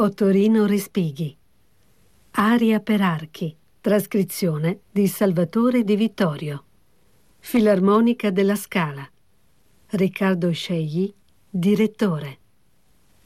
Ottorino Respighi. Aria per archi. Trascrizione di Salvatore Di Vittorio. Filarmonica della Scala. Riccardo Scegli, direttore.